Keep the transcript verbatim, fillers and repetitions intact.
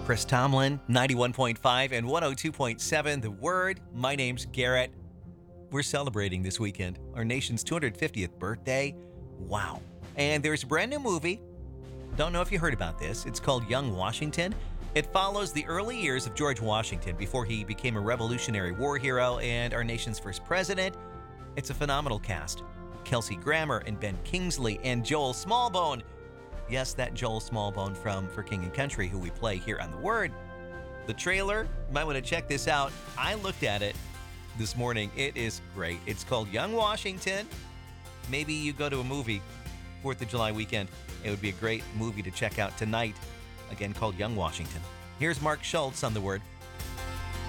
Chris Tomlin, ninety-one point five and one oh two point seven The Word. My name's Garrett. We're celebrating this weekend our nation's two hundred fiftieth birthday. Wow. And there's a brand new movie. Don't know if you heard about this. It's called Young Washington. It follows the early years of George Washington before he became a Revolutionary War hero and our nation's first president. It's a phenomenal cast. Kelsey Grammer and Ben Kingsley and Joel Smallbone. Yes, that Joel Smallbone from For King and Country, who we play here on The Word. The trailer, you might want to check this out. I looked at it this morning. It is great. It's called Young Washington. Maybe you go to a movie fourth of July weekend. It would be a great movie to check out tonight. Again, called Young Washington. Here's Mark Schultz on The Word.